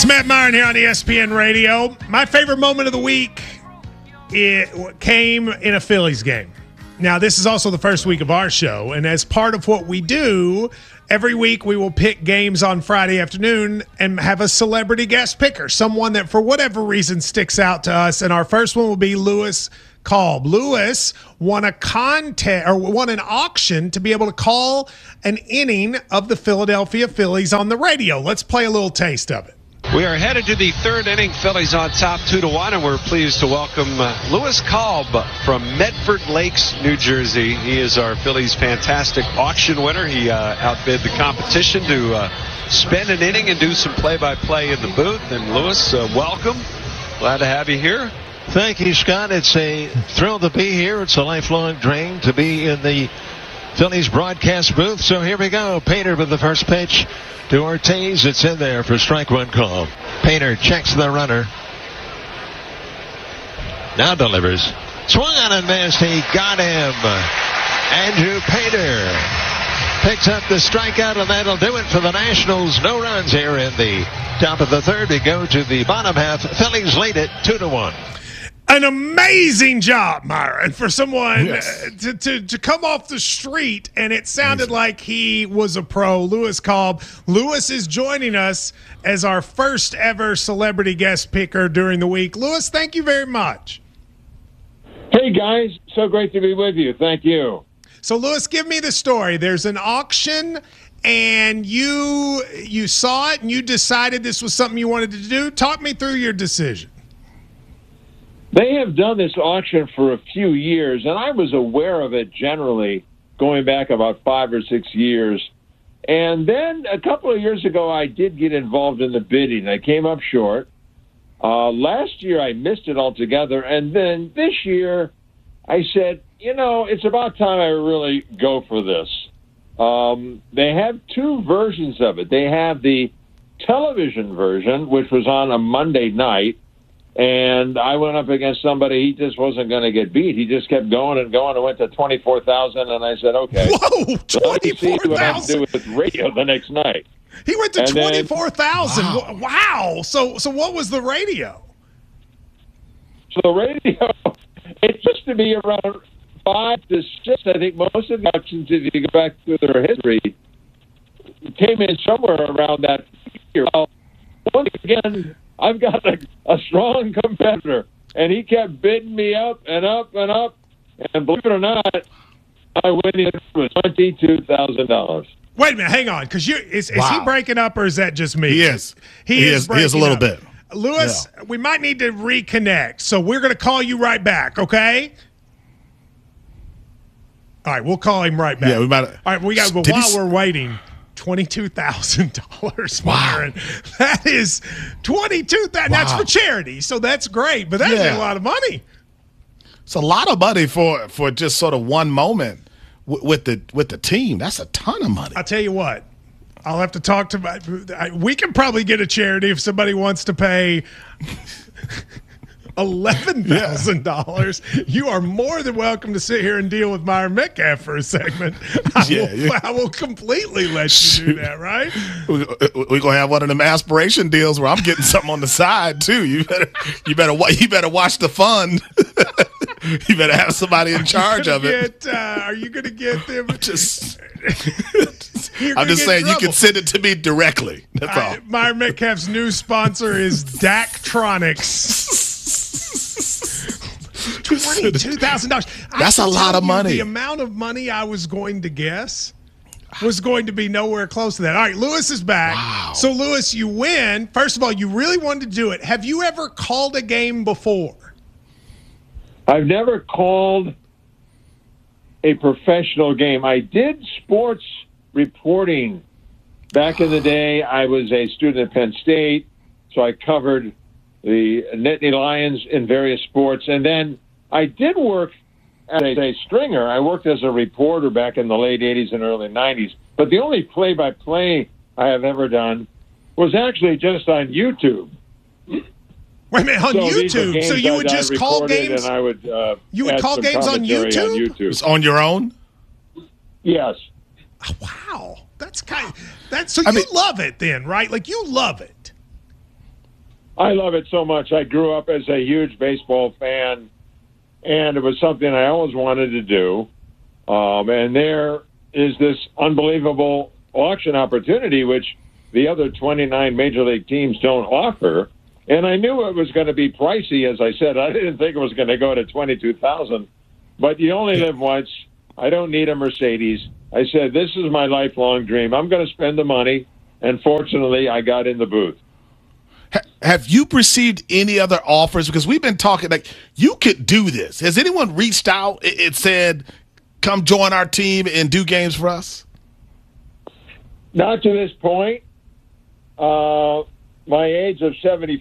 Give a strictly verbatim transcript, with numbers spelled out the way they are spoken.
It's Matt Myron here on E S P N Radio. My favorite moment of the week it came in a Phillies game. Now, this is also the first week of our show, and as part of what we do, every week we will pick games on Friday afternoon and have a celebrity guest picker, someone that for whatever reason sticks out to us, and our first one will be Lewis Kalb. Lewis won a contest or won an auction to be able to call an inning of the Philadelphia Phillies on the radio. Let's play a little taste of it. We are headed to the third inning. Phillies on top two to one, and we're pleased to welcome uh, Lewis Kalb from Medford Lakes, New Jersey. He is our Phillies fantastic auction winner. He uh, outbid the competition to uh, spend an inning and do some play-by-play in the booth. And Lewis, uh, welcome. Glad to have you here. Thank you, Scott. It's a thrill to be here. It's a lifelong dream to be in the Phillies broadcast booth. So here we go. Painter with the first pitch to Ortiz. It's in there for strike one call. Painter checks the runner. Now delivers. Swung on and missed. He got him. Andrew Painter picks up the strikeout, and that'll do it for the Nationals. No runs here in the top of the third. We go to the bottom half. Phillies lead it two to one. An amazing job, Myron, for someone Yes. to, to, to come off the street, and it sounded like he was a pro. Lewis Kalb. Lewis is joining us as our first ever celebrity guest picker during the week. Lewis, thank you very much. Hey, guys. So great to be with you. Thank you. So, Lewis, give me the story. There's an auction, and you you saw it, and you decided this was something you wanted to do. Talk me through your decision. They have done this auction for a few years, and I was aware of it generally going back about five or six years. And then a couple of years ago, I did get involved in the bidding. I came up short. Uh, last year, I missed it altogether. And then this year, I said, you know, it's about time I really go for this. Um, they have two versions of it. They have the television version, which was on a Monday night. And I went up against somebody, he just wasn't going to get beat. He just kept going and going and went to twenty-four thousand, and I said, okay. Whoa, So let me see twenty-four what I have to do thousand. with radio the next night. He went to And then- twenty-four thousand. Wow. Wow. So so what was the radio? So the radio, it used to be around five to six. I think most of the auctions, if you go back to their history, came in somewhere around that year. Well, once again, I've got a, a strong competitor, and he kept bidding me up and up and up. And believe it or not, my winning was twenty-two thousand dollars. Wait a minute, hang on, because you is, is he Wow. breaking up or is that just me? He is. He, He is. is- he is a breaking little up. bit. Lewis, we might need to reconnect, so we're going to call you right back. Okay. All right, we'll call him right back. Yeah, we might. All right, we got. But Did he while s- we're waiting, twenty-two thousand dollars, Wow. Myron. That is twenty-two thousand. That's Wow. for charity, so that's great. But that's a Yeah. lot of money. It's a lot of money for for just sort of one moment w- with the with the team. That's a ton of money. I'll tell you what. I'll have to talk to my. I, we can probably get a charity if somebody wants to pay eleven thousand dollars. You are more than welcome to sit here and deal with Myron Metcalf for a segment. I, Yeah, will, yeah. I will completely let you do that, right? We're we gonna have one of them aspiration deals where I'm getting something on the side too. You better you better wa- you better watch the fund. You better have somebody in charge Gonna of it. Get, uh, are you going to get them? Just, You're I'm gonna just get in saying you trouble. can send it to me directly. That's all. I, Myron Metcalf's new sponsor is Daktronics. Twenty-two thousand dollars. That's a lot of money. The amount of money I was going to guess was going to be nowhere close to that. All right, Lewis is back. Wow. So, Lewis, you win. First of all, you really wanted to do it. Have you ever called a game before? I've never called a professional game. I did sports reporting back in the day. I was a student at Penn State, so I covered the Nittany Lions in various sports. And then I did work as a stringer. I worked as a reporter back in the late eighties and early nineties. But the only play-by-play I have ever done was actually just on YouTube. Wait a minute, on So these are YouTube. games So you that would I just call recorded, games? and I would, uh, You would add call some games on commentary YouTube? On YouTube. It's on your own. Yes. Wow. That's kind of, that's, so I you mean- love it then, right? Like you love it. I love it so much. I grew up as a huge baseball fan, and it was something I always wanted to do. Um, and there is this unbelievable auction opportunity, which the other twenty-nine major league teams don't offer. And I knew it was going to be pricey, as I said. I didn't think it was going to go to twenty-two thousand dollars. But you only live once. I don't need a Mercedes. I said, this is my lifelong dream. I'm going to spend the money. And fortunately, I got in the booth. Have you received any other offers? Because we've been talking, like, you could do this. Has anyone reached out and said, come join our team and do games for us? Not to this point. Uh, my age of seventy